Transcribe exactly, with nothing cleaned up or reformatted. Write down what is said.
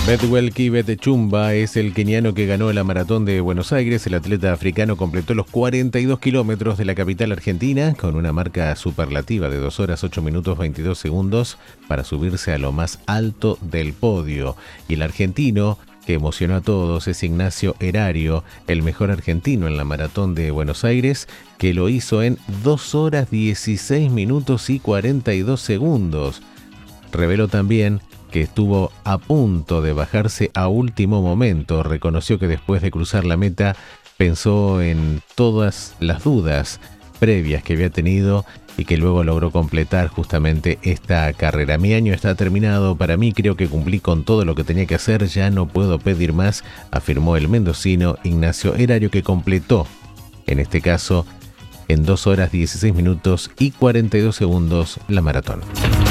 Bethuel Kipchumba es el keniano que ganó la maratón de Buenos Aires. El atleta africano completó los cuarenta y dos kilómetros de la capital argentina con una marca superlativa de dos horas ocho minutos veintidós segundos para subirse a lo más alto del podio. Y el argentino que emocionó a todos es Ignacio Erario, el mejor argentino en la maratón de Buenos Aires, que lo hizo en dos horas dieciséis minutos y cuarenta y dos segundos. Reveló también que estuvo a punto de bajarse a último momento. Reconoció que después de cruzar la meta pensó en todas las dudas previas que había tenido y que luego logró completar justamente esta carrera. Mi año está terminado, para mí creo que cumplí con todo lo que tenía que hacer, ya no puedo pedir más, afirmó el mendocino Ignacio Erario, que completó, en este caso, en dos horas dieciséis minutos y cuarenta y dos segundos la maratón.